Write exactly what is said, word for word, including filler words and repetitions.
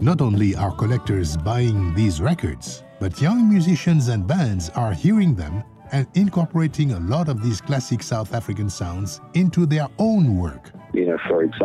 Not only are collectors buying these records, but young musicians and bands are hearing them and incorporating a lot of these classic South African sounds into their own work. You know, for example,